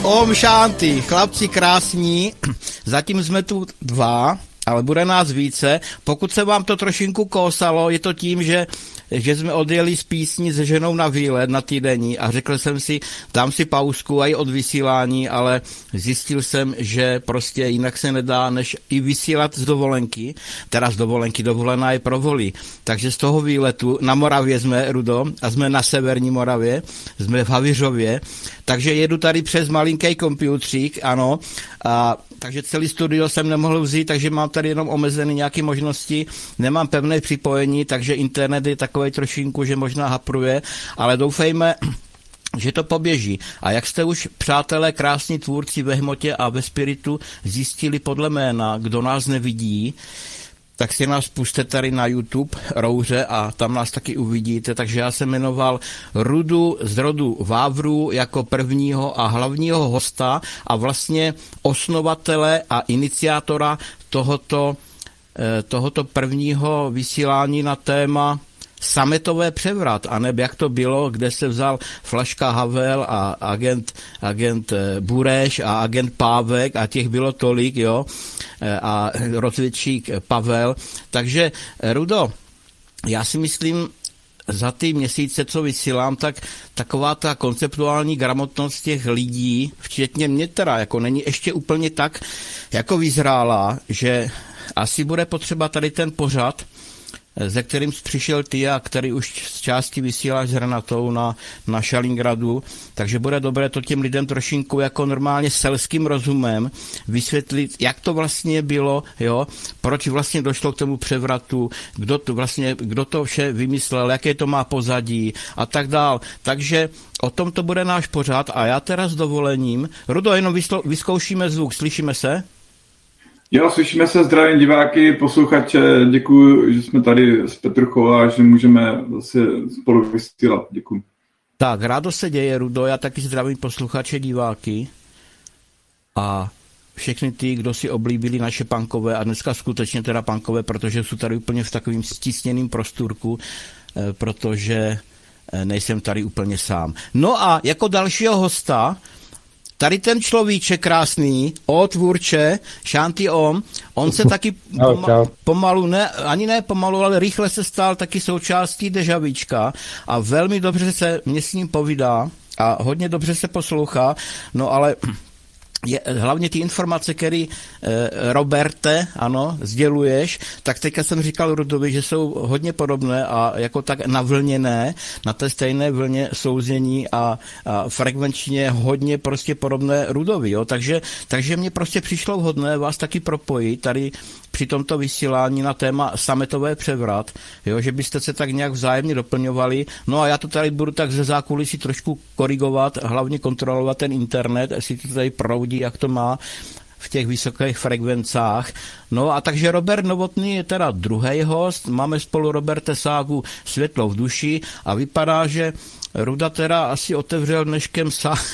Om Shanti, chlapci krásní, zatím jsme tu 2, ale bude nás více. Pokud se vám to trošinku kousalo, je to tím, že jsme odjeli z písní se ženou na výlet na týdenní a řekl jsem si, dám si pauzku i od vysílání, ale zjistil jsem, že prostě jinak se nedá, než i vysílat z dovolenky, teda z dovolenky, dovolená je pro voli. Takže z toho výletu, na Moravě jsme, Rudo, a jsme na severní Moravě, jsme v Havířově, takže jedu tady přes malinký komputřík, ano, a takže celý studio jsem nemohl vzít, takže mám tady jenom omezené nějaké možnosti, nemám pevné připojení, takže internet je takový trošinku, že možná hapruje, ale doufejme, že to poběží. A jak jste už, přátelé, krásní tvůrci ve hmotě a ve spiritu zjistili podle jména, kdo nás nevidí, tak si nás puste tady na YouTube, Rouře, a tam nás taky uvidíte. Takže já jsem jmenoval Rudu z rodu Vávrů jako prvního a hlavního hosta a vlastně osnovatele a iniciátora tohoto prvního vysílání na téma sametové převrat, aneb jak to bylo, kde se vzal Flaška Havel a agent Bureš a agent Pávek a těch bylo tolik, jo, a rozvědčík Pavel. Takže, Rudo, já si myslím, za ty měsíce, co vysílám, tak taková ta konceptuální gramotnost těch lidí, včetně mě teda, jako není ještě úplně tak jako vyzrálá, že asi bude potřeba tady ten pořad, ze kterým jsi přišel ty a který už z části vysíláš s Renatou na Šalingradu, takže bude dobré to těm lidem trošinku jako normálně selským rozumem vysvětlit, jak to vlastně bylo, jo, proč vlastně došlo k tomu převratu, kdo to vše vymyslel, jaké to má pozadí a tak dál. Takže o tom to bude náš pořad a já teda s dovolením, Rudo, jenom vyzkoušíme zvuk, slyšíme se? Jo, slyšíme se, zdravím diváky, posluchače, děkuji, že jsme tady s Petruchou a že můžeme zase spolu vysílat, děkuji. Tak, rádo se děje, Rudo, já taky zdravím posluchače, diváky a všechny ty, kdo si oblíbili naše punkové a dneska skutečně teda punkové, protože jsou tady úplně v takovým stísněným prostorku, protože nejsem tady úplně sám. No a jako dalšího hosta tady ten človíček krásný, tvůrče, Shanti Om, on se taky pomalu, ne pomalu, ale rychle se stal taky součástí Dežavíčka a velmi dobře se mě s ním povídá a hodně dobře se poslouchá, no ale hlavně ty informace, které Roberte, ano, sděluješ, tak teďka jsem říkal Rudovi, že jsou hodně podobné a jako tak navlněné, na té stejné vlně souznění a frekvenčně hodně prostě podobné Rudovi, jo, takže mě prostě přišlo vhodné vás taky propojit tady při tomto vysílání na téma sametové převrat, jo, že byste se tak nějak vzájemně doplňovali. No a já to tady budu tak ze zákulisí trošku korigovat, hlavně kontrolovat ten internet, jestli to tady proudí, jak to má v těch vysokých frekvencách. No a takže Robert Novotný je teda druhý host, máme spolu Roberte ságu Světlo v duši a vypadá, že Ruda teda asi otevřel dneškem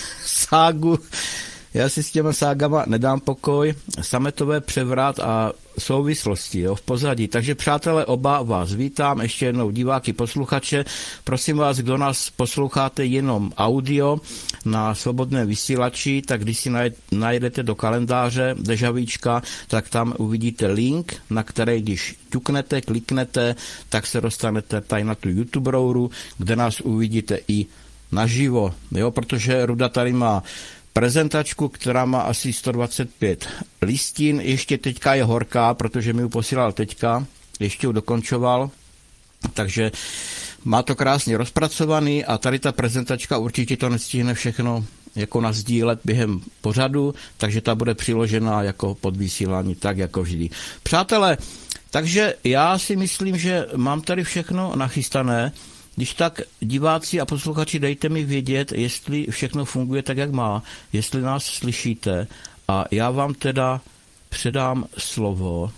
ságu. Já si s těma ságama nedám pokoj, sametové převrat a souvislosti, jo, v pozadí. Takže přátelé, oba vás vítám, ještě jednou diváky, posluchače. Prosím vás, kdo nás posloucháte jenom audio na svobodném vysílači, tak když si najdete do kalendáře Dežavíčka, tak tam uvidíte link, na který když ťuknete, kliknete, tak se dostanete tady na tu YouTube rouru, kde nás uvidíte i naživo, jo, protože Ruda tady má prezentačku, která má asi 125 listin, ještě teďka je horká, protože mi ji posílal teďka, ještě ji dokončoval, takže má to krásně rozpracovaný a tady ta prezentačka určitě to nestihne všechno jako nasdílet během pořadu, takže ta bude přiložena jako podvysílání, tak jako vždy. Přátelé, takže já si myslím, že mám tady všechno nachystané. Když tak diváci a posluchači, dejte mi vědět, jestli všechno funguje tak, jak má, jestli nás slyšíte a já vám teda předám slovo.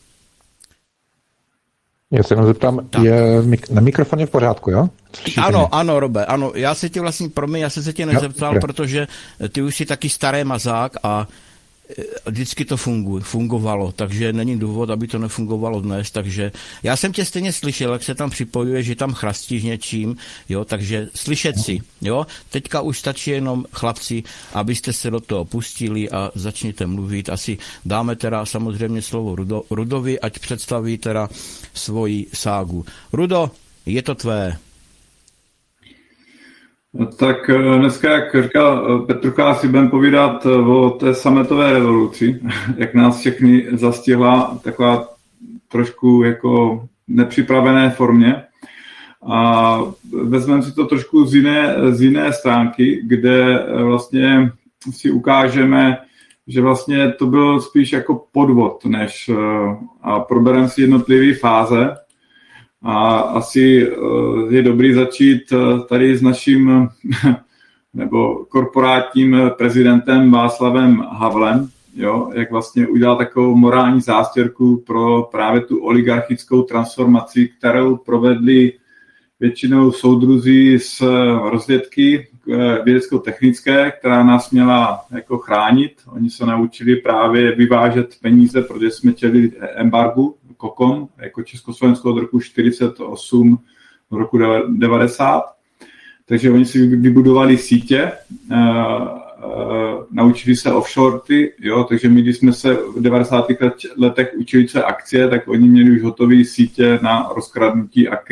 Já se jenom zeptám, je na mikrofoně v pořádku, jo? Ano, Robe, ano, já se tě vlastně, já jsem se tě nezeptal, protože ty už jsi taky starý mazák a vždycky to fungovalo, takže není důvod, aby to nefungovalo dnes, takže já jsem tě stejně slyšel, jak se tam připojuje, že tam chrastíš něčím, jo, takže slyšet si, jo, teďka už stačí jenom chlapci, abyste se do toho pustili a začněte mluvit, asi dáme teda samozřejmě slovo Rudovi, ať představí teda svoji ságu. Rudo, je to tvé. Tak dneska, jak říkal Petrucha, si budeme povídat o té sametové revoluci, jak nás všechny zastihla taková trošku jako nepřipravené formě. A vezmeme si to trošku z jiné stránky, kde vlastně si ukážeme, že vlastně to byl spíš jako podvod, než a probereme si jednotlivé fáze. A asi je dobrý začít tady s naším nebo korporátním prezidentem Václavem Havlem, jo, jak vlastně udělal takovou morální zástěrku pro právě tu oligarchickou transformaci, kterou provedli většinou soudruzi z rozvědky vědecko-technické, která nás měla jako chránit. Oni se naučili právě vyvážet peníze, protože jsme čelili embargu, KOKOM, jako Československo od roku 48 do roku 90. Takže oni si vybudovali sítě, naučili se offshorty, jo, takže my, když jsme se v 90. letech učili, co je akcie, tak oni měli už hotové sítě na rozkradnutí a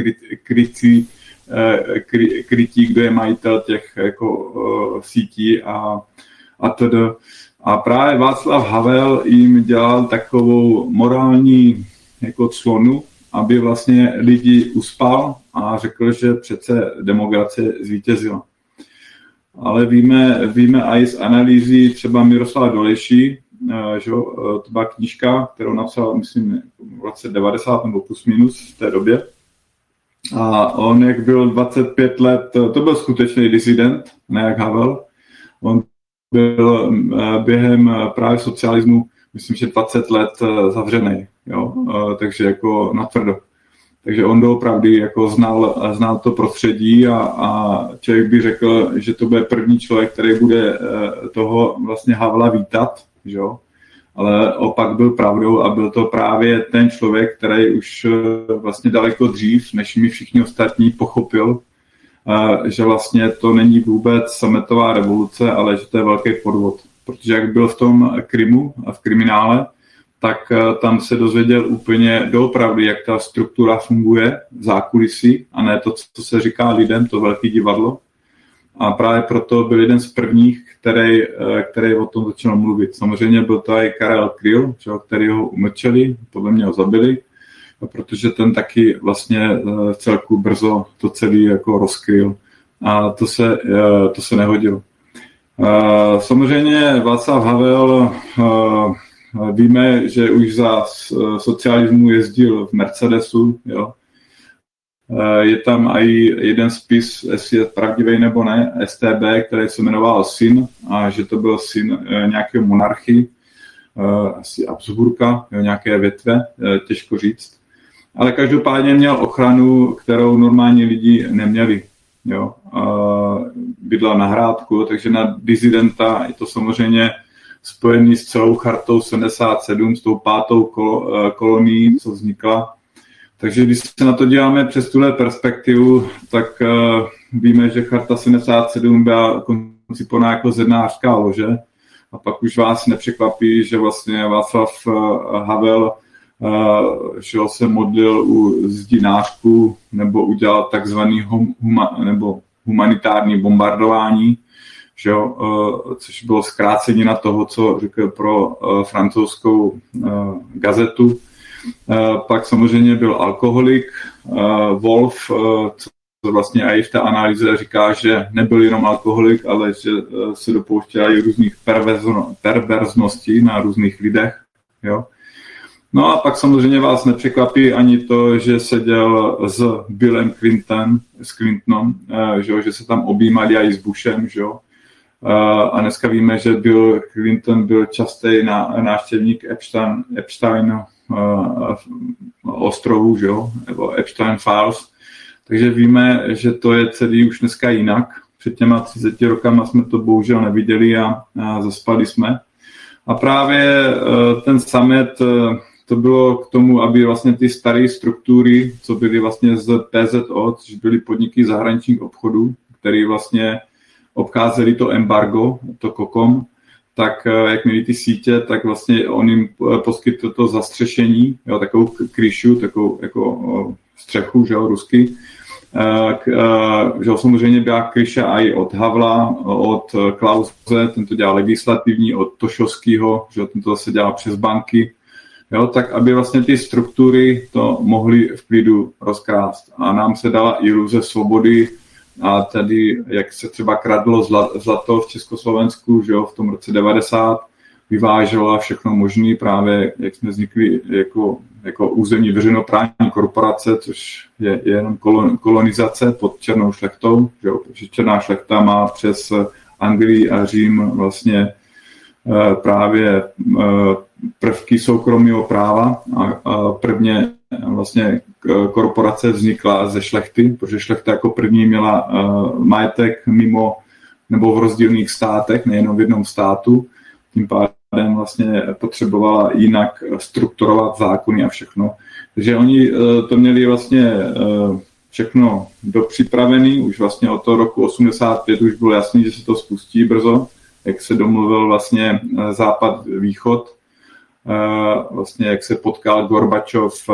krytí, kdo je majitel těch jako, sítí a tedy. A právě Václav Havel jim dělal takovou morální jako clonu, aby vlastně lidi uspal a řekl, že přece demokracie zvítězila. Ale víme i z analýzy třeba Miroslava Dolejší, že to byla knížka, kterou napsal, myslím, v roce 90 nebo plus minus v té době. A on, jak byl 25 let, to byl skutečný disident, ne jak Havel. On byl během právě socialismu, myslím, že 20 let zavřený, jo? Takže jako natvrdo. Takže on doopravdy jako znal to prostředí a člověk by řekl, že to bude první člověk, který bude toho vlastně Havla vítat, že jo? Ale opak byl pravdou a byl to právě ten člověk, který už vlastně daleko dřív, než my všichni ostatní, pochopil, že vlastně to není vůbec sametová revoluce, ale že to je velký podvod. Protože jak byl v tom Krymu a v kriminále, tak tam se dozvěděl úplně doopravdy, jak ta struktura funguje v zákulisí a ne to, co se říká lidem, to velké divadlo. A právě proto byl jeden z prvních, který o tom začal mluvit. Samozřejmě byl to i Karel Kryl, který ho umlčeli, podle mě ho zabili, protože ten taky vlastně celku brzo to celý jako rozkryl. A to se nehodilo. Samozřejmě Václav Havel, víme, že už za socialismu jezdil v Mercedesu, jo. Je tam i jeden spis, jestli je pravdivý nebo ne, STB, který se jmenoval Syn, a že to byl syn nějakého monarchy, asi Habsburka, nějaké větve, těžko říct. Ale každopádně měl ochranu, kterou normální lidi neměli. Jo. Bydlel na Hrádku, takže na disidenta je to samozřejmě spojený s celou chartou 77, s tou 5. kolonií, co vznikla. Takže když se na to díváme přes tuhle perspektivu, tak víme, že charta 77 byla koncipovaná jako zednářská lože. A pak už vás nepřekvapí, že vlastně Václav Havel že se modlil u zdinářku nebo udělal takzvaný humanitární bombardování, že což bylo zkrácení na toho, co řekl pro francouzskou gazetu. Pak samozřejmě byl alkoholik, Wolf, co vlastně i v té analýze říká, že nebyl jenom alkoholik, ale že se dopouštěl i různých perverzností na různých lidech. Jo. No a pak samozřejmě vás nepřekvapí ani to, že seděl s Billem Clintonem, že se tam objímali i s Bushem. Že? A dneska víme, že Bill Clinton byl častý návštěvník Epstein ostrovu, že? Nebo Epstein Files. Takže víme, že to je celý už dneska jinak. Před těma 30 rokama jsme to bohužel neviděli a zaspali jsme. A právě ten summit, to bylo k tomu, aby vlastně ty staré struktury, co byly vlastně z PZO, což byly podniky zahraničních obchodů, které vlastně obcházeli to embargo, to COCOM, tak jak měli ty sítě, tak vlastně on jim poskytl to zastřešení, jo, takovou kryšu, takovou jako střechu, že jo, rusky. Že samozřejmě byla kryša i od Havla, od Klause, ten to dělal legislativní, od Tošovského, že ten to zase dělal přes banky, jo, tak aby vlastně ty struktury to mohly v klidu rozkrást. A nám se dala iluze svobody a tady, jak se třeba kradlo zlato v Československu, že jo, v tom roce 90, vyvážela všechno možné, právě jak jsme vznikli jako územní veřejnoprávní korporace, což je jenom kolonizace pod černou šlechtou, že jo, protože černá šlechta má přes Anglii a Řím vlastně právě prvky soukromého práva a prvně vlastně korporace vznikla ze šlechty, protože šlechta jako první měla majetek mimo nebo v rozdílných státech, nejenom v jednom státu, tím pádem vlastně potřebovala jinak strukturovat zákony a všechno. Takže oni to měli vlastně všechno dopřipravený, už vlastně od toho roku 85 už bylo jasný, že se to spustí brzo, jak se domluvil vlastně západ-východ, vlastně jak se potkal Gorbačov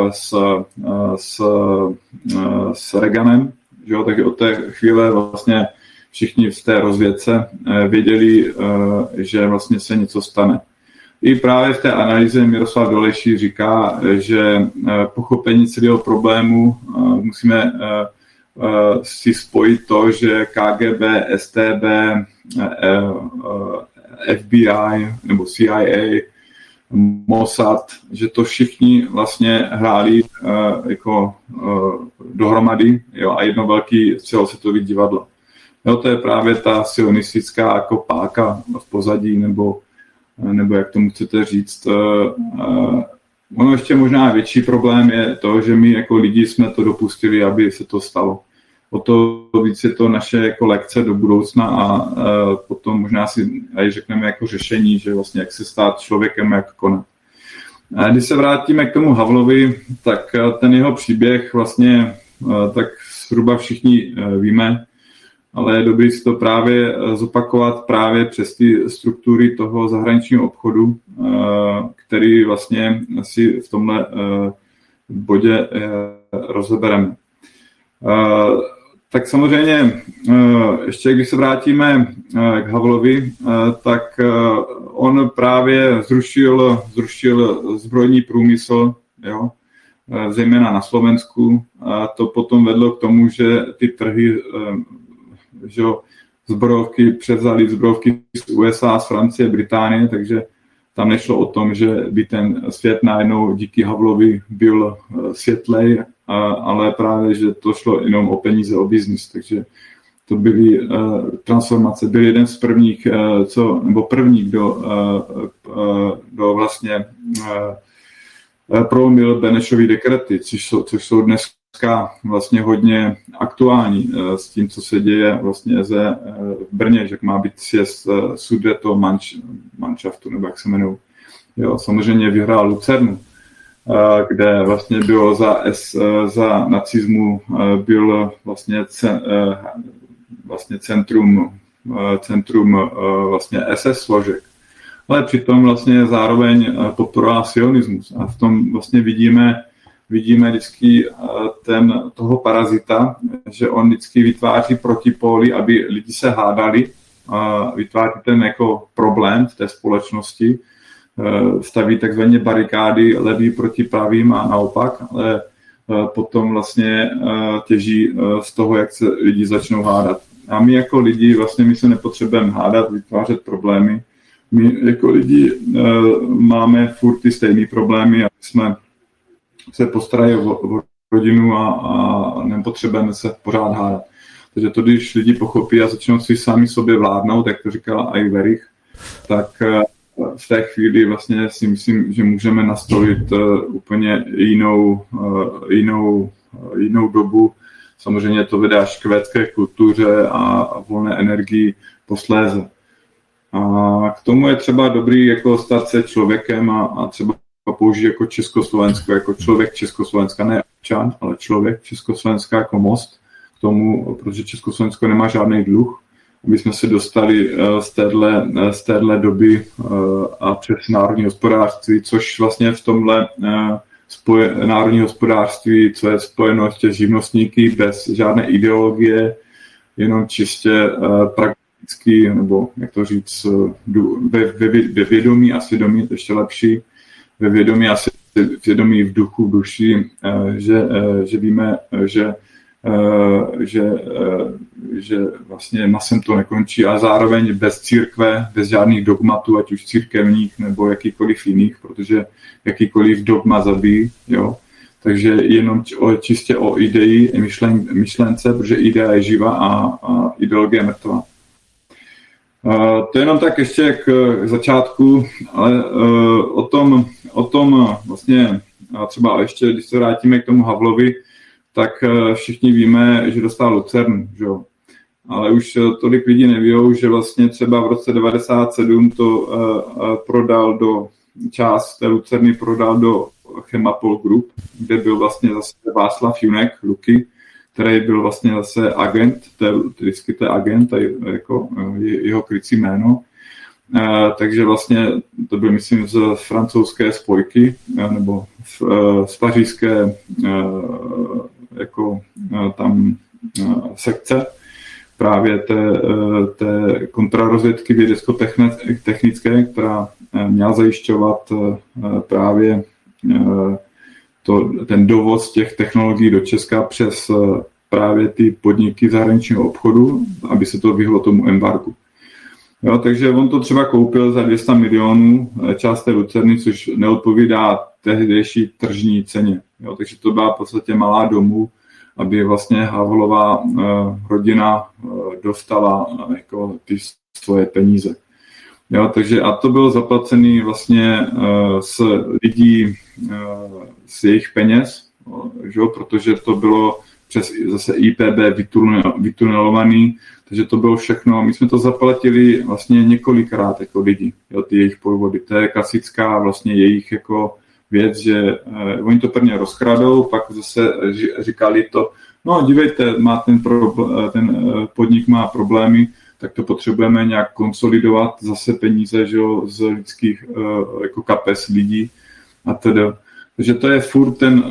s Reaganem, že jo? Takže od té chvíle vlastně všichni v té rozvědce věděli, že vlastně se něco stane. I právě v té analýze Miroslav Dolejší říká, že pochopení celého problému musíme si spojit to, že KGB, STB, FBI nebo CIA, Mossad, že to všichni vlastně hráli jako dohromady, jo, a jedno velký celosvětový divadlo. Jo, to je právě ta sionistická jako páka v pozadí, nebo jak tomu chcete říct. Ono ještě možná větší problém je to, že my jako lidi jsme to dopustili, aby se to stalo. O to víc je to naše jako lekce do budoucna a potom možná si aj řekneme jako řešení, že vlastně jak se stát člověkem, jak konat. A když se vrátíme k tomu Havlovi, tak ten jeho příběh vlastně tak zhruba všichni víme, ale je dobré si to právě zopakovat právě přes ty struktury toho zahraničního obchodu, který vlastně si v tomhle bodě rozebereme. Tak samozřejmě, ještě když se vrátíme k Havlovi, tak on právě zrušil zbrojní průmysl, jo, zejména na Slovensku. A to potom vedlo k tomu, že ty trhy, že zbrojovky převzali zbrojovky z USA, z Francie, Británie, takže tam nešlo o tom, že by ten svět najednou díky Havlovi byl světlej, ale právě, že to šlo jenom o peníze, o biznis, takže to byly transformace. Byl jeden z prvních, první, kdo vlastně prolomil Benešovy dekrety, což jsou dneska vlastně hodně aktuální s tím, co se děje vlastně v Brně, že má být sjezd Sudeto Manšaftu, nebo jak se jmenují. Jo, samozřejmě vyhrál Lucernu, kde vlastně bylo za nacismu byl vlastně centrum vlastně SS složek. Ale přitom vlastně zároveň podporoval sionismus. A v tom vlastně vidíme vždycky toho parazita, že on vždycky vytváří protipóly, aby lidi se hádali, vytváří ten jako problém v té společnosti, staví takzvané barikády levý proti pravým a naopak, ale potom vlastně těží z toho, jak se lidi začnou hádat. A my jako lidi vlastně my se nepotřebujeme hádat, vytvářet problémy. My jako lidi máme furt ty stejné problémy a jsme se postarají o rodinu a nepotřebujeme se pořád hádat. Takže to, když lidi pochopí a začnou si sami sobě vládnout, jak to říkala i Verich, tak v té chvíli vlastně si myslím, že můžeme nastolit úplně jinou dobu. Samozřejmě to vede až k védské kultuře a volné energii posléze. A k tomu je třeba dobrý jako stát se člověkem a třeba použít jako Československo, jako člověk Československa, ne občan, ale člověk Československa jako most k tomu, protože Československo nemá žádný dluh, aby jsme se dostali z téhle doby a přes národní hospodářství, což vlastně v tomhle národní hospodářství, co je spojeno ještě s živnostníky, bez žádné ideologie, jenom čistě prakticky, nebo jak to říct, ve vědomí a svědomí, to ještě lepší, ve vědomí a svědomí v duchu, v duši, že víme, že vlastně masem to nekončí a zároveň bez církve, bez žádných dogmatů, ať už církevních nebo jakýkoliv jiných, protože jakýkoliv dogma zabíjí, jo. Takže jenom čistě o ideji, myšlence, protože idea je živá a ideologie je mrtvá. To je jenom tak ještě k začátku, ale o tom vlastně třeba ještě, když se vrátíme k tomu Havlovi, tak všichni víme, že dostal Lucern, že jo. Ale už tolik lidí neví, že vlastně třeba v roce 1997 to prodal část té Lucerny prodal do Chemapol Group, kde byl vlastně zase Václav Junek, Luky, který byl vlastně zase agent, vždycky to je agent, jako jeho krycí jméno. Takže vlastně to byl, myslím, z francouzské spojky, nebo z pařížské jako tam sekce právě té kontrarozvědky vědecko-technické, která měla zajišťovat právě ten dovoz těch technologií do Česka přes právě ty podniky zahraničního obchodu, aby se to vyhlo tomu embargu. Jo, takže on to třeba koupil za 200 milionů část té Lucerny, což neodpovídá tehdejší tržní ceně. Jo, takže to byla v podstatě malá domů, aby vlastně Havlová rodina dostala jako ty svoje peníze. Jo, takže a to bylo zaplacený vlastně z lidí, z jejich peněz, že, protože to bylo přes zase IPB vytunelovaný, takže to bylo všechno. My jsme to zaplatili vlastně několikrát jako lidi, jo, ty jejich podvody. To je klasická vlastně jejich jako věc, že oni to prvně rozkradou, pak zase říkali to, no dívejte, ten podnik má problémy, tak to potřebujeme nějak konsolidovat, zase peníze, že jo, z lidských jako kapes lidí a teda. Takže to je furt ten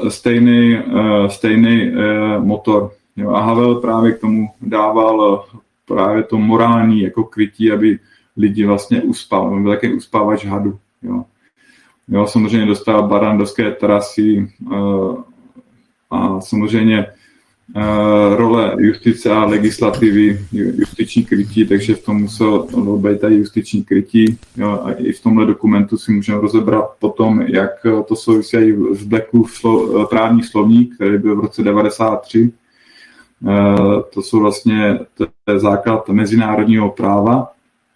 stejný motor. Jo. A Havel právě k tomu dával právě to morální jako krytí, aby lidi vlastně uspal. On byl takový uspávač hadu. Jo. Jo, samozřejmě dostal barandovské trasy a samozřejmě role justice a legislativy, justiční krytí, takže v tom muselo být tady justiční krytí. Jo, a i v tomhle dokumentu si můžeme rozebrat potom, jak to souvisí s Blackův právní slovník, který byl v roce 1993. To jsou vlastně základ mezinárodního práva,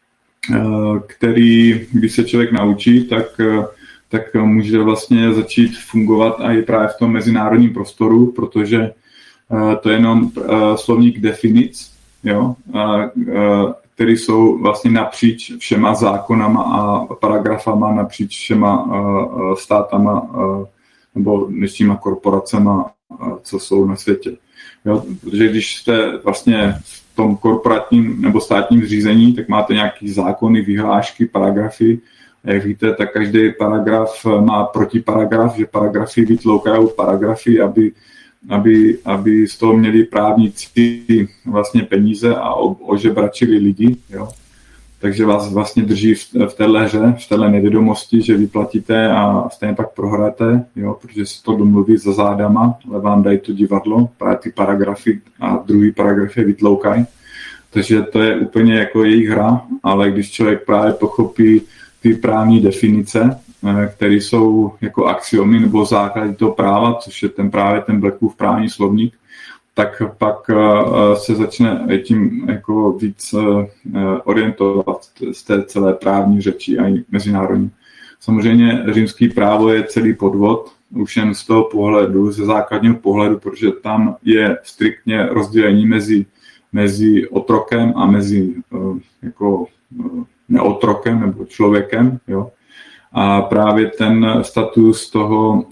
který, když se člověk naučí, tak může vlastně začít fungovat i právě v tom mezinárodním prostoru, protože to je jenom slovník definic, jo, který jsou vlastně napříč všema zákonama a paragrafama, napříč všema státama nebo dnešníma korporacema, co jsou na světě. Jo, protože když jste vlastně v tom korporátním nebo státním zřízení, tak máte nějaký zákony, vyhlášky, paragrafy. A jak víte, tak každý paragraf má protiparagraf, že paragrafy vytloukají paragrafy, aby z toho měli právníci vlastně peníze a ožebračili lidi. Jo. Takže vás vlastně drží v téhle hře, v téhle nevědomosti, že vyplatíte a stejně pak prohráte, jo, protože se to domluví za zádama, ale vám dají to divadlo, právě ty paragrafy a druhý paragrafy vytloukají. Takže to je úplně jako jejich hra, ale když člověk právě pochopí ty právní definice, které jsou jako axiomy nebo základy toho práva, což je právě ten Blackův právní slovník, tak pak se začne tím jako víc orientovat z té celé právní řeči a i mezinárodní. Samozřejmě římský právo je celý podvod, už jen z toho pohledu, ze základního pohledu, protože tam je striktně rozdělení mezi otrokem a mezi jako otrokem nebo člověkem, jo. A právě ten status toho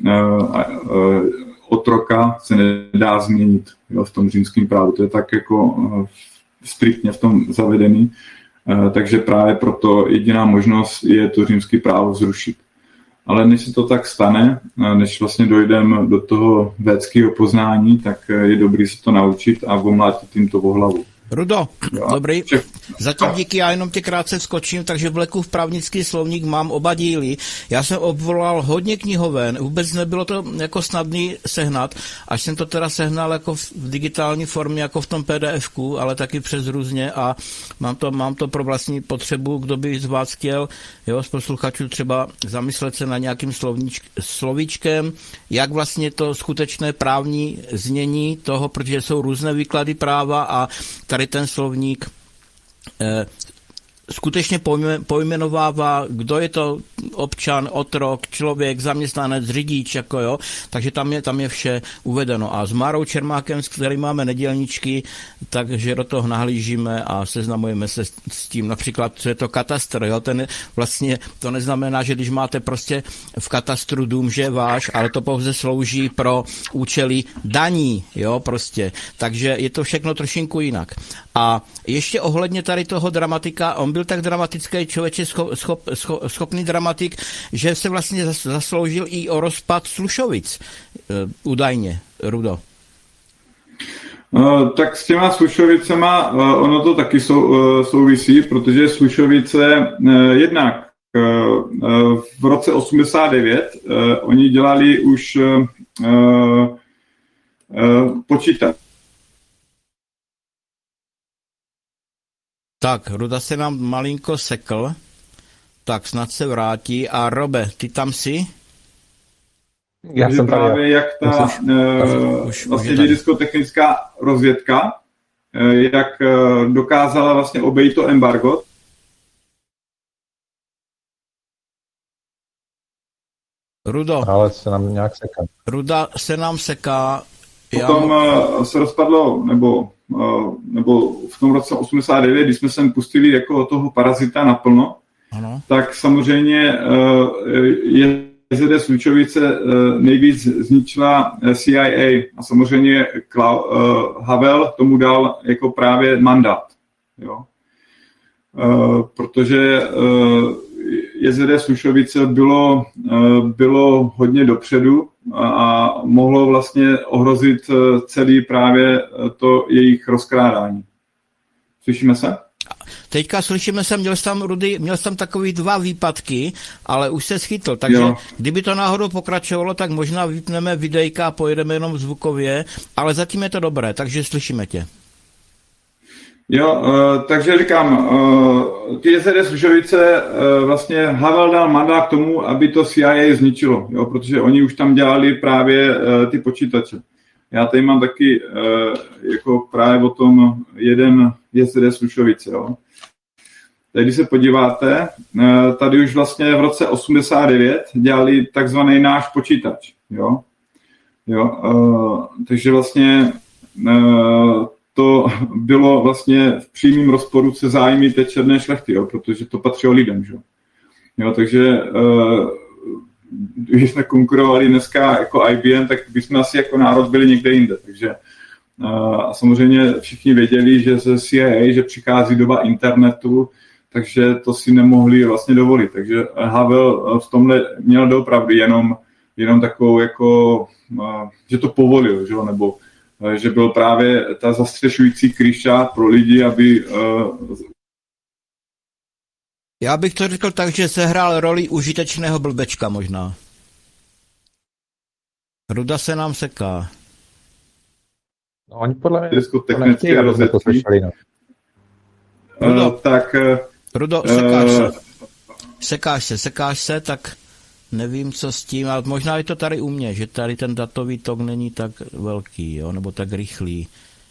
otroka se nedá změnit, jo, v tom římském právu. To je tak jako striktně v tom zavedený. Takže právě proto jediná možnost je to římské právo zrušit. Ale než se to tak stane, než vlastně dojdeme do toho védského poznání, tak je dobré se to naučit a omlátit jim to o hlavu. Rudo, dobrý. Zatím díky, já jenom tě krátce skočím, takže vleku v právnický slovník mám oba díly. Já jsem obvolal hodně knihoven, vůbec nebylo to jako snadný sehnat, až jsem to teda sehnal jako v digitální formě, jako v tom PDF-ku, ale taky přes různě a mám to pro vlastní potřebu, kdo by z vás chtěl, jo, z posluchačů třeba zamyslet se na nějakým slovíčkem, jak vlastně to skutečné právní znění toho, protože jsou různé výklady práva a tady ten slovník skutečně pojmenovává, kdo je to občan, otrok, člověk, zaměstnanec, řidič, jako jo, takže tam je vše uvedeno. A s Márou Čermákem, s kterým máme nedělničky, takže do toho nahlížíme a seznamujeme se s tím. Například, co je to katastr, jo, ten vlastně, to neznamená, že když máte prostě v katastru dům, že je váš, ale to pouze slouží pro účely daní, jo, prostě. Takže je to všechno trošinku jinak. A ještě ohledně tady toho dramatika, on byl tak dramatický člověče, schopný dramatik, že se vlastně zasloužil i o rozpad Slušovic, údajně, Rudo. Tak s těma Slušovicema ono to taky souvisí, protože Slušovice jednak v roce 89 oni dělali už počítač. Tak, Ruda se nám malinko sekl, tak snad se vrátí. A Robe, ty tam jsi? Já jsem právě jak ta vlastně vědecko-technická rozvědka, jak dokázala vlastně obejít to embargo. Rudo. Ale se nám nějak seká. Ruda se nám seká. Potom se rozpadlo, nebo v tom roce 89, když jsme sem pustili jako toho parazita naplno, ano. Tak samozřejmě JZD Slučovice nejvíc zničila CIA a samozřejmě Havel tomu dal jako právě mandát. Jo? Protože JZD Slušovice bylo hodně dopředu a mohlo vlastně ohrozit celý právě to jejich rozkrádání. Slyšíme se? Teďka slyšíme se, měl jsi tam takový 2 výpadky, ale už se schytl, takže jo. Kdyby to náhodou pokračovalo, tak možná vypneme videjka a pojedeme jenom zvukově, ale zatím je to dobré, takže slyšíme tě. Jo, takže říkám, ty JZD Slušovice vlastně Havel dal mandát k tomu, aby to CIA zničilo, jo, protože oni už tam dělali právě ty počítače. Já tady mám taky jako právě o tom jeden JZD Slušovice, jo. Tady, když se podíváte, tady už vlastně v roce 89 dělali takzvaný náš počítač, jo. Takže vlastně to bylo vlastně v přímém rozporu se zájmy té černé šlechty, jo, protože to patřilo lidem. Jo, takže když jsme konkurovali dneska jako IBM, tak bychom asi jako národ byli někde jinde. Takže a samozřejmě všichni věděli, že ze CIA, že přichází doba internetu, takže to si nemohli vlastně dovolit. Takže Havel v tomhle měl doopravdy jenom takovou jako, že to povolil, že? Nebo že byl právě ta zastřešující kryša pro lidi, aby... Já bych to řekl tak, že sehrál roli užitečného blbečka možná. Ruda se nám seká. No, oni podle mě... Technické rozvědky. Rudo, sekáš se, tak nevím, co s tím, ale možná je to tady u mě, že tady ten datový tok není tak velký, jo, nebo tak rychlý.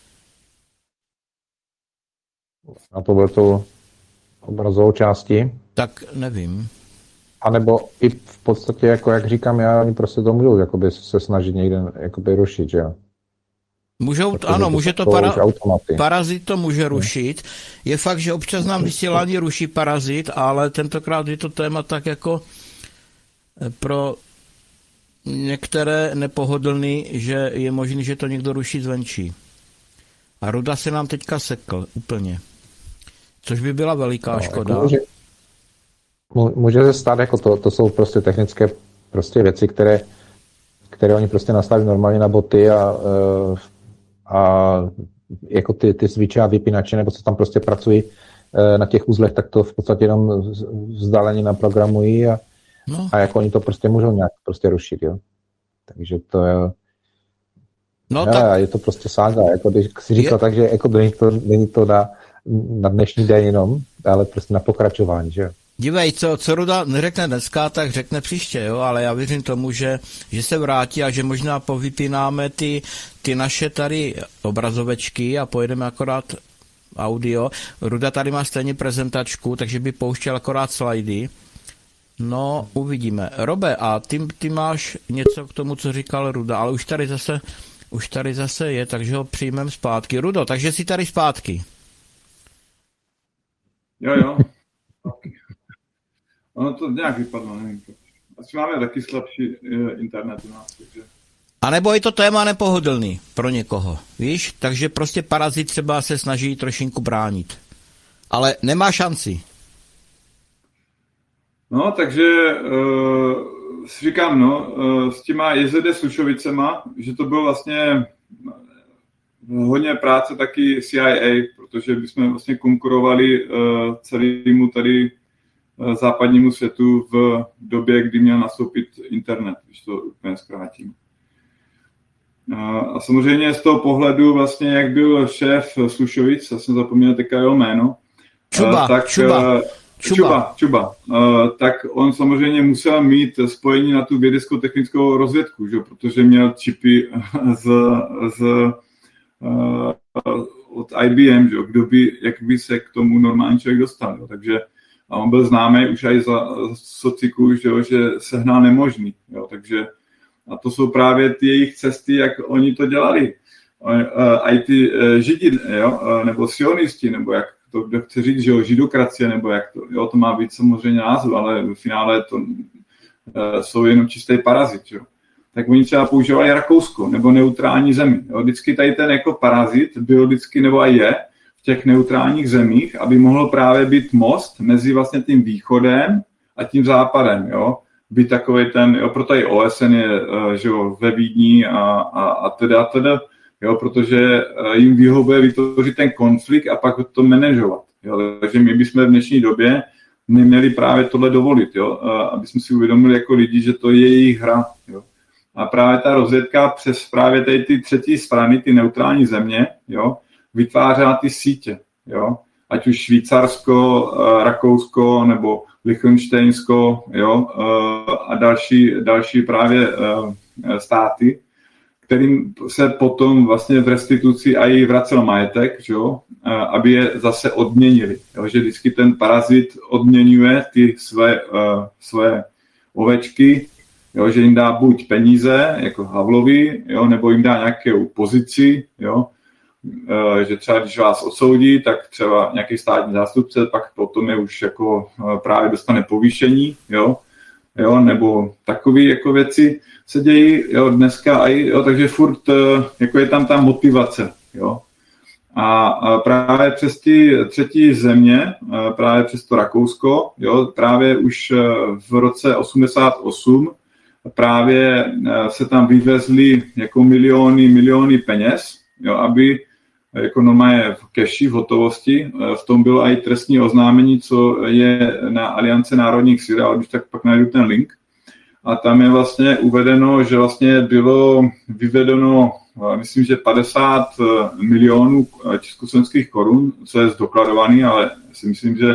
A to bylo to obrazovou části? Tak nevím. A nebo i v podstatě, jako jak říkám já, oni prostě to můžou jakoby se snažit někde jakoby rušit, že jo? Ano, může to parazit to může rušit. Je fakt, že občas nám vysílání ruší parazit, ale tentokrát je to téma tak jako pro některé nepohodlný, že je možný, že to někdo ruší zvenčí. A Ruda se nám teďka sekl úplně. Což by byla veliká škoda. Může se stát, jako to jsou prostě technické prostě věci, které oni prostě nastaví normálně na boty a jako ty switche a vypínače, nebo co tam prostě pracují na těch uzlech, tak to v podstatě jenom vzdáleně naprogramují a jako oni to prostě můžou nějak prostě rušit, jo. Takže to je... je to prostě sága, jako když si říkal tak, že jako není to na dnešní den jenom, ale prostě na pokračování, že jo. Dívej, co Ruda neřekne dneska, tak řekne příště, jo, ale já věřím tomu, že se vrátí a že možná povypínáme ty naše tady obrazovečky a pojedeme akorát audio. Ruda tady má stejně prezentačku, takže by pouštěl akorát slajdy. No, uvidíme. Robe, a ty máš něco k tomu, co říkal Ruda, ale už tady zase je, takže ho přijmeme zpátky. Rudo, takže jsi tady zpátky. Jo. Ono to nějak vypadlo, nevím. Asi máme taky slabší internet u nás, takže... A nebo je to téma nepohodlný pro někoho, víš? Takže prostě parazit třeba se snaží trošinku bránit. Ale nemá šanci. No, takže si říkám, s těma JZD Slušovicema, že to bylo vlastně hodně práce taky CIA, protože bychom vlastně konkurovali celému tady západnímu světu v době, kdy měl nastoupit internet, když to úplně zkrátím. A samozřejmě z toho pohledu vlastně, jak byl šéf Slušovic, já jsem zapomněl teďka jeho jméno, Čuba. Tak on samozřejmě musel mít spojení na tu vědecko-technickou rozvědku, že? Protože měl čipy od IBM, že? Jak by se k tomu normální člověk dostal. Jo? Takže a on byl známý už i za sociku, že sehnal nemožný. Jo? Takže a to jsou právě ty jejich cesty, jak oni to dělali. A i ty Židi, jo? Nebo sionisti, nebo jak to kdo chce říct, že jo, židokracie, nebo jak to, jo, to má být samozřejmě název, ale v finále to jsou jenom čistý parazit, jo. Tak oni třeba používali Rakousko, nebo neutrální zemi. Jo. Vždycky tady ten jako parazit byl vždycky, nebo i je, v těch neutrálních zemích, aby mohl právě být most mezi vlastně tím východem a tím západem, jo. Být takový ten, jo, proto i OSN je, že jo, ve Vídni a teda, jo, protože jim vyhovuje vytvořit ten konflikt a pak to manažovat. Jo. Takže my bychom v dnešní době neměli právě tohle dovolit, jo, aby jsme si uvědomili jako lidi, že to je jejich hra. Jo. A právě ta rozvědka přes právě tady ty třetí strany, ty neutrální země, jo, vytvářela ty sítě. Jo. Ať už Švýcarsko, Rakousko nebo Lichtenštejnsko, jo, a další právě státy, kterým se potom vlastně v restituci i vracel majetek, že jo, aby je zase odměnili. Jo, že vždycky ten parazit odměňuje ty své ovečky, jo, že jim dá buď peníze, jako Havlovi, jo, nebo jim dá nějakou pozici, jo, že třeba když vás odsoudí, tak třeba nějaký státní zástupce, pak potom je už jako právě dostane povýšení, jo, nebo takové jako věci se dějí, jo, dneska, jo, takže furt jako je tam ta motivace, jo. A právě přes ty třetí země, právě přes to Rakousko, jo, právě už v roce 88 právě se tam vyvezly jako miliony peněz, jo, aby jako normálně v keši, v hotovosti, v tom bylo i trestní oznámení, co je na Aliance národních sil, ale když tak pak najdu ten link. A tam je vlastně uvedeno, že vlastně bylo vyvedeno, myslím, že 50 milionů československých korun, co je zdokladovaný, ale si myslím, že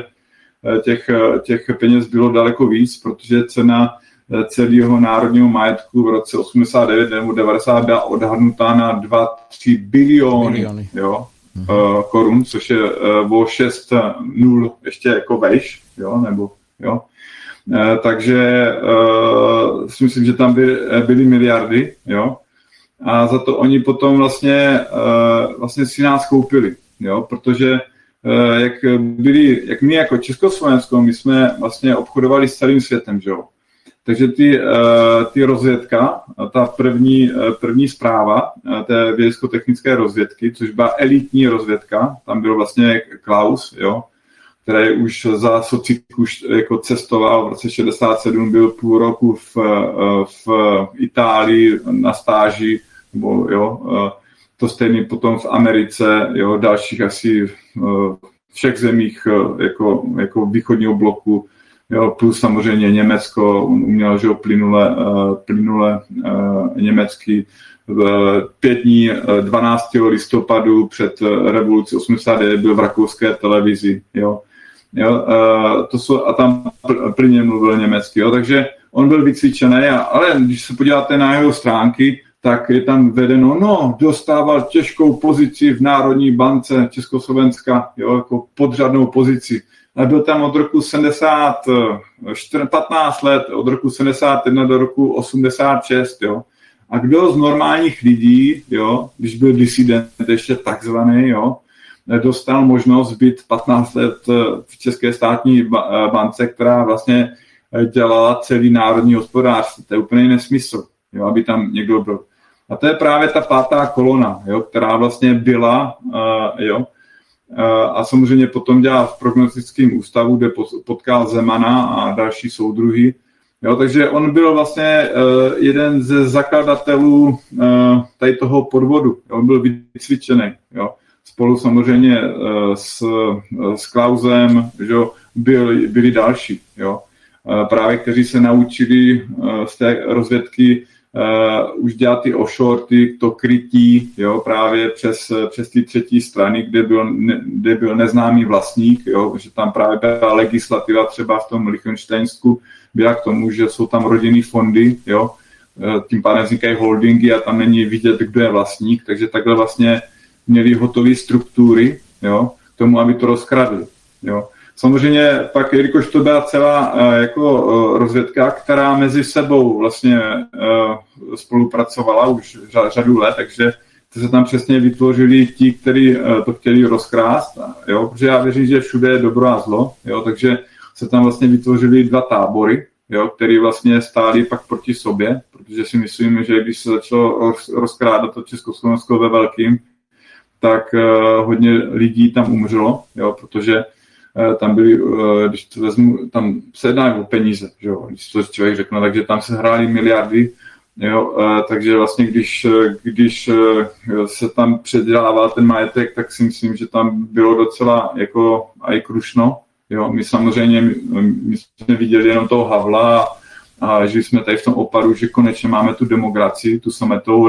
těch peněz bylo daleko víc, protože cena celého národního majetku v roce 89 nebo 90 byla odhadnutá na 2-3 biliony. Jo, korun, což je o 6 nul ještě jako vejš, jo, nebo jo. Takže si myslím, že tam byly miliardy, jo. a za to oni potom vlastně si nás koupili, jo, protože jak my jako Československo, my jsme vlastně obchodovali s celým světem, že jo. Takže ty rozvědka, ta první zpráva té vědecko-technické rozvědky, což byla elitní rozvědka, tam byl vlastně Klaus, jo, který už za sociku jako cestoval v roce 67, byl půl roku v Itálii na stáži, nebo jo, to stejný potom v Americe, jo, dalších asi všech zemích jako východního bloku, jo, plus samozřejmě Německo, on uměl, že jo, plynule německy. 5 dní 12. listopadu před revolucí 89 byl v rakouské televizi, jo. A tam plně mluvil německy, jo, takže on byl vycvičený, ale když se podíváte na jeho stránky, tak je tam vedeno, dostával těžkou pozici v Národní bance Československa, jo, jako podřadnou pozici. A byl tam od roku 15 let, od roku 71 do roku 86, jo. A kdo z normálních lidí, jo, když byl disident ještě takzvaný, jo, dostal možnost být 15 let v České státní bance, která vlastně dělala celý národní hospodářství. To je úplný nesmysl, jo, aby tam někdo byl. A to je právě ta 5. kolona, jo, která vlastně byla, jo, a samozřejmě potom dělal v prognostickém ústavu, kde potkal Zemana a další soudruhy. Jo, takže on byl vlastně jeden ze zakladatelů tady toho podvodu. Jo, on byl vycvičený. Jo. Spolu samozřejmě s Klausem, že byli další. Jo. Právě kteří se naučili z té rozvědky už dělat ty offshore, to krytí, jo, právě přes ty třetí strany, kde byl neznámý vlastník, jo, že tam právě byla legislativa třeba v tom Lichtensteinsku, byla k tomu, že jsou tam rodinný fondy, jo, tím pádem vznikají holdingy a tam není vidět, kdo je vlastník, takže takhle vlastně měli hotové struktury, jo, k tomu, aby to rozkradli, jo. Samozřejmě pak, jelikož to byla celá jako rozvědka, která mezi sebou vlastně spolupracovala už řadu let, takže se tam přesně vytvořili ti, kteří to chtěli rozkrást, jo, protože já věřím, že všude je dobro a zlo, jo, takže se tam vlastně vytvořili 2 tábory, jo, které vlastně stály pak proti sobě, protože si myslím, že když se začalo rozkrádat to Československo ve velkým, tak hodně lidí tam umřelo, jo, protože tam byli, když to vezmu, tam se jedná o peníze, že jo, když to člověk řekne, takže tam se hrály miliardy, jo, takže vlastně když se tam předělával ten majetek, tak si myslím, že tam bylo docela jako aj krušno, jo, my samozřejmě, my jsme viděli jenom toho Havla a žili jsme tady v tom Oparu, že konečně máme tu demokracii, tu sametovou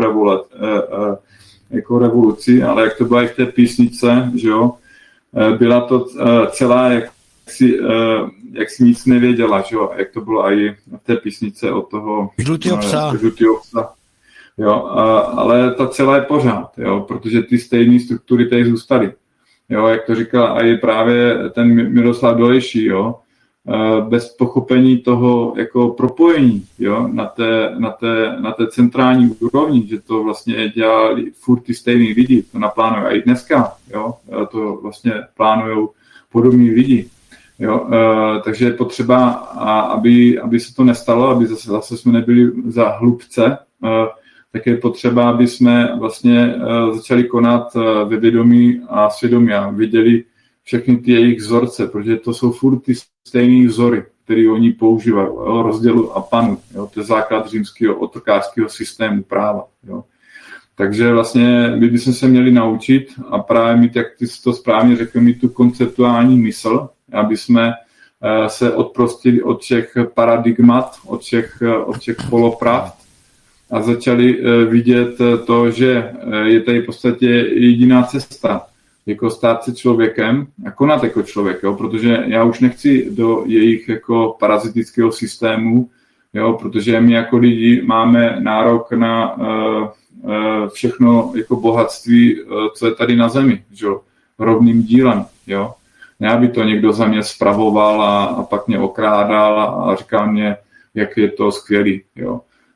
revoluci, ale jak to bylo i v té písnice, že jo, byla to celá, jak si nic nevěděla, že jo, jak to bylo i v té písnice od toho Žlutýho psa. Jo, ale ta celá je pořád, jo, protože ty stejné struktury tady zůstaly. Jo, jak to říkal i právě ten Miroslav Dolejší, jo, bez pochopení toho jako propojení, jo, na té centrální úrovni, že to vlastně dělali furt ty stejný lidi, to naplánují i dneska, jo, to vlastně plánujou podobní lidi, jo, takže je potřeba, aby se to nestalo, aby zase jsme nebyli za hlubce, tak je potřeba, aby jsme vlastně začali konat ve vědomí a svědomí a viděli všechny ty jejich vzorce, protože to jsou furt ty stejné vzory, které oni používají, jo, rozdělu a panu, jo, to je základ římského otrokářského systému práva. Jo. Takže vlastně my bychom se měli naučit a právě mít, jak ty to správně řekl, mít tu konceptuální mysl, aby jsme se odprostili od těch paradigmat, od těch polopravd a začali vidět to, že je tady v podstatě jediná cesta, jako stát se člověkem a konat jako člověk, jo, protože já už nechci do jejich jako parazitického systému, jo, protože my jako lidi máme nárok na všechno jako bohatství, co je tady na zemi, jo, rovným dílem, jo. Ne, aby to někdo za mě spravoval a pak mě okrádal a říkal mě, jak je to skvělý, jo.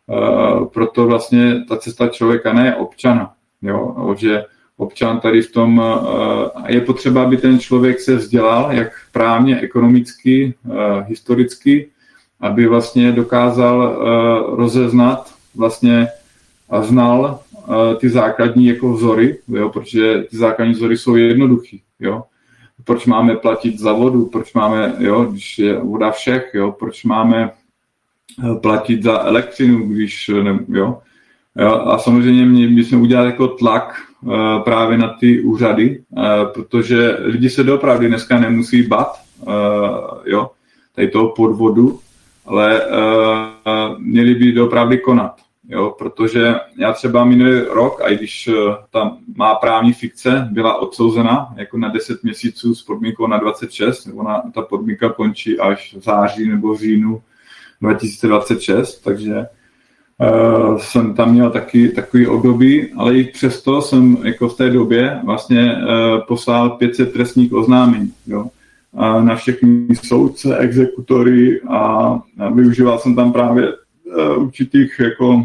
proto vlastně ta cesta člověka ne občana, jo, že občan tady v tom je potřeba, aby ten člověk se vzdělal, jak právně, ekonomicky, historicky, aby vlastně dokázal rozeznat vlastně a znal ty základní jako vzory, jo, protože ty základní vzory jsou jednoduchý, jo. Proč máme platit za vodu, proč máme, jo, když je voda všech, jo, proč máme platit za elektřinu, když, jo. A samozřejmě my bychom udělali jako tlak právě na ty úřady, protože lidi se doopravdy dneska nemusí bát, jo, tady toho podvodu, ale měli by doopravdy konat, jo, protože já třeba minulý rok, a i když ta má právní fikce byla odsouzena jako na 10 měsíců s podmínkou na 26, ta podmínka končí až v září nebo v říjnu 2026, takže jsem tam měl taky takový období, ale i přesto jsem jako v té době vlastně poslal 500 trestních oznámení, jo, na všechny soudce, exekutory a využíval jsem tam právě určitých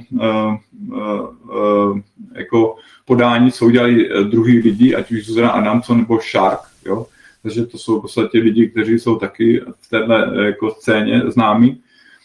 jako podání, co udělali druhý lidi, ať už Zuzana Adamson nebo Shark, jo, takže to jsou v podstatě lidi, kteří jsou taky v téhle jako scéně známí.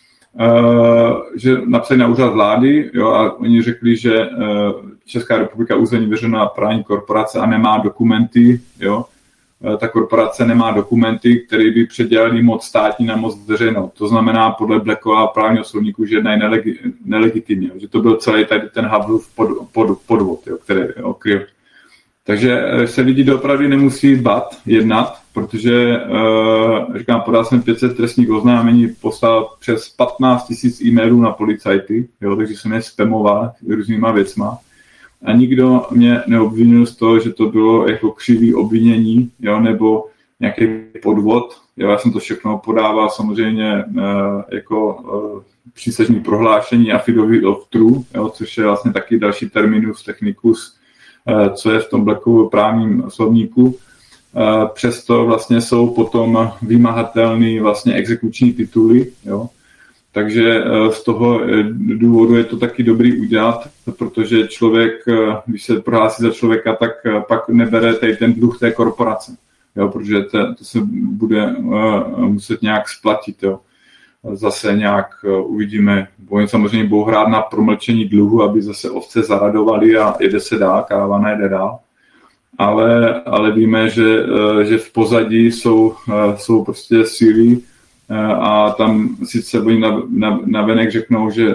Že napsali na úřad vlády, jo, a oni řekli, že Česká republika územní veřejná právní korporace a nemá dokumenty, jo, ta korporace nemá dokumenty, které by předělali moc státní na moc veřejnou. To znamená podle Blackova právního slovníku, že jednají nelegitimně, že to byl celý tady ten Havlův podvod, jo, který okryl. Takže se lidi doopravdy nemusí bát jednat, protože, říkám, podal jsem 500 trestních oznámení, poslal přes 15 000 e-mailů na policajty, jo, takže jsem je spamoval různýma věcma. A nikdo mě neobvinil z toho, že to bylo jako křivý obvinění, jo, nebo nějaký podvod. Jo, já jsem to všechno podával samozřejmě jako příslušné prohlášení affidavit of true, jo, což je vlastně taky další terminus technicus, co je v tom Blackovu právním slovníku. Přesto vlastně jsou potom vymahatelné vlastně exekuční tituly, jo. Takže z toho důvodu je to taky dobrý udělat, protože člověk, když se prohlásí za člověka, tak pak nebere tady ten dluh té korporace, jo, protože to se bude muset nějak splatit, jo. Zase nějak uvidíme, oni samozřejmě budou hrát na promlčení dluhu, aby zase ovce zaradovali a jede se dál, káva nejde dál. Ale víme, že v pozadí jsou prostě síly a tam sice oni navenek řeknou, že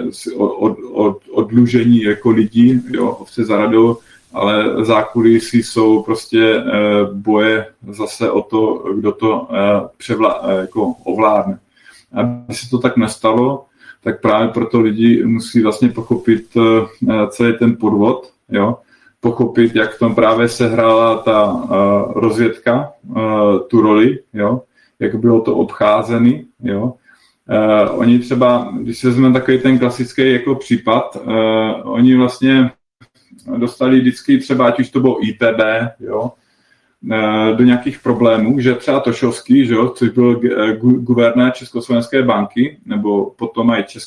odlužení jako lidí, jo, ovce zaradou, ale zákulisí jsou prostě boje zase o to, kdo to jako ovládne. Aby se to tak nestalo, tak právě proto lidi musí vlastně pochopit celý ten podvod, jo, pochopit, jak v tom právě sehrála ta rozvědka tu roli, jo, jak bylo to obcházeny, jo. Oni třeba, když se vezmeme takový ten klasický jako případ, oni vlastně dostali vždycky třeba, ať už to bylo IPB, jo, do nějakých problémů, že třeba Tošovský, že jo, což byl guvernér Československé banky, nebo potom i